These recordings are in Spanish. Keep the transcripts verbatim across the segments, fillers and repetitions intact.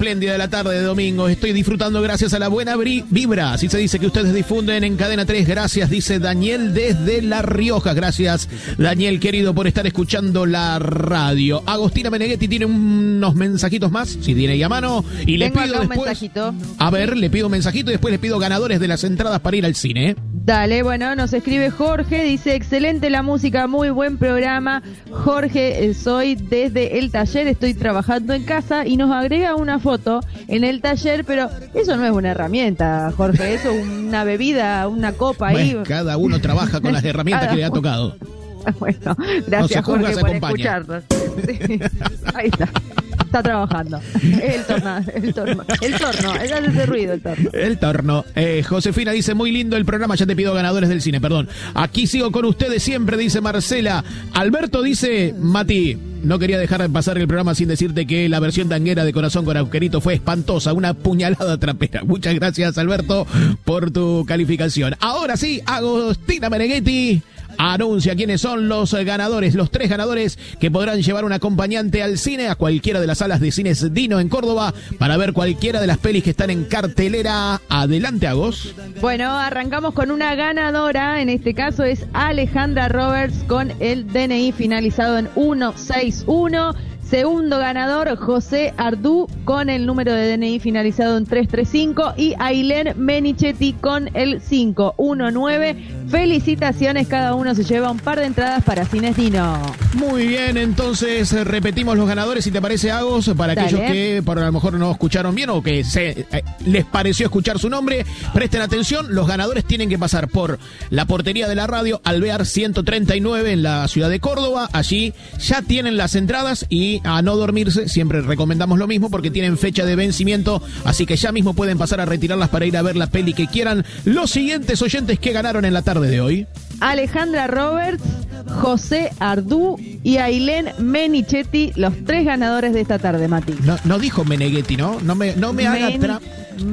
espléndida de la tarde de domingo. Estoy disfrutando gracias a la buena vibra. Así se dice que ustedes difunden en Cadena tres. Gracias, dice Daniel desde La Rioja. Gracias, Daniel, querido, por estar escuchando la radio. Agostina Meneghetti tiene unos mensajitos más, si tiene ahí a mano. Y le Tengo pido acá un después... mensajito. A ver, le pido un mensajito y después le pido ganadores de las entradas para ir al cine, ¿eh? Dale, bueno, nos escribe Jorge, dice, excelente la música, muy buen programa. Jorge, eh, soy desde el taller, estoy trabajando en casa, y nos agrega una foto en el taller, pero eso no es una herramienta, Jorge, eso es una bebida, una copa ahí. Bueno, cada uno trabaja con las herramientas que le ha tocado. Bueno, gracias, no Jorge, se por acompaña. escucharnos. Sí, ahí está. Está trabajando. El torno, el torno, el torno, ese hace ese ruido, el torno. El torno. Eh, Josefina dice, muy lindo el programa, ya te pido ganadores del cine, perdón. Aquí sigo con ustedes siempre, dice Marcela. Alberto dice, Mati, no quería dejar de pasar el programa sin decirte que la versión tanguera de Corazón con Agujerito fue espantosa, una puñalada trapera. Muchas gracias, Alberto, por tu calificación. Ahora sí, Agostina Meneghetti anuncia quiénes son los ganadores, los tres ganadores que podrán llevar un acompañante al cine, a cualquiera de las salas de cines Dino en Córdoba, para ver cualquiera de las pelis que están en cartelera. Adelante, Agos. Bueno, arrancamos con una ganadora, en este caso es Alejandra Roberts con el D N I finalizado en ciento sesenta y uno. Segundo ganador, José Ardú, con el número de D N I finalizado en trescientos treinta y cinco. Y Ailén Menichetti con el cinco uno nueve. Felicitaciones, cada uno se lleva un par de entradas para Cines Dino. Muy bien, entonces repetimos los ganadores, si te parece, Agos, para Dale. aquellos que por a lo mejor no escucharon bien o que se, eh, les pareció escuchar su nombre. Presten atención, los ganadores tienen que pasar por la portería de la radio, Alvear ciento treinta y nueve en la ciudad de Córdoba. Allí ya tienen las entradas y a no dormirse, siempre recomendamos lo mismo porque tienen fecha de vencimiento, así que ya mismo pueden pasar a retirarlas para ir a ver la peli que quieran. Los siguientes oyentes que ganaron en la tarde de hoy: Alejandra Roberts, José Ardú y Ailén Menichetti, los tres ganadores de esta tarde, Mati. No, no dijo Meneghetti, ¿no? No me, no me haga Meni- tra...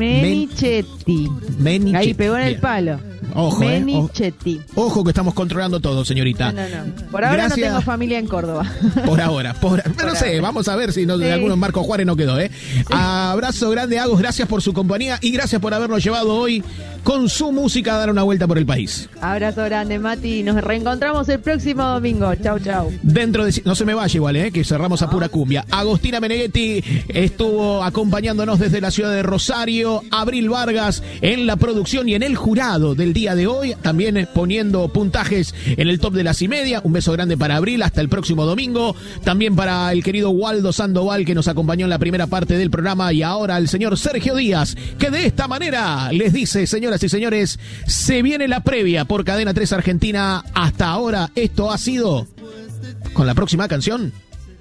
Menichetti. Menichetti. Ahí pegó en el Bien. palo. Ojo, eh, Menichetti. Ojo que estamos controlando todo, señorita. No, no, no. Por ahora Gracias. no tengo familia en Córdoba. Por ahora, por, no Por sé, ahora. vamos a ver si no, de Sí. alguno en Marco Juárez no quedó, ¿eh? Abrazo grande, Agos, gracias por su compañía y gracias por habernos llevado hoy con su música a dar una vuelta por el país. Abrazo grande, Mati. Nos reencontramos el próximo domingo. Chau, chau. Dentro de... No se me vaya igual, ¿eh? Que cerramos a pura cumbia. Agostina Meneghetti estuvo acompañándonos desde la ciudad de Rosario. Abril Vargas en la producción y en el jurado del día de hoy. También poniendo puntajes en el top de las y media. Un beso grande para Abril. Hasta el próximo domingo. También para el querido Waldo Sandoval, que nos acompañó en la primera parte del programa. Y ahora el señor Sergio Díaz, que de esta manera les dice, señoras y señores, se viene la previa por Cadena tres Argentina. Hasta ahora esto ha sido... Con la próxima canción,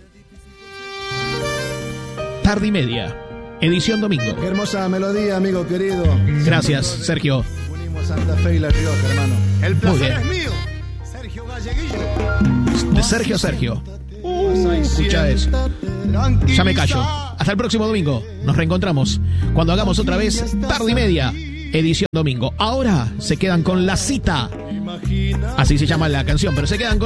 Tarde y Media, edición domingo. Qué hermosa melodía, amigo querido. Gracias, Sergio. Unimos Santa Fe y La Rioja, hermano. El Muy bien. placer es mío. Sergio Galleguillo. De Sergio a Sergio. Uh, escucha eso. Ya me callo. Hasta el próximo domingo. Nos reencontramos cuando hagamos otra vez Tarde y Media, edición domingo. Ahora se quedan con La Cita. Así se llama la canción, pero se quedan con